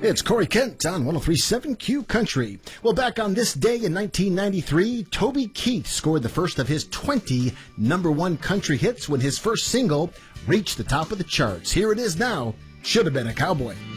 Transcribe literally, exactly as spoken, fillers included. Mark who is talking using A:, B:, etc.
A: It's Corey Kent on one oh three point seven Q Country. Well, back on this day in nineteen ninety-three, Toby Keith scored the first of his twenty number one country hits when his first single reached the top of the charts. Here it is now, Should Have Been a Cowboy.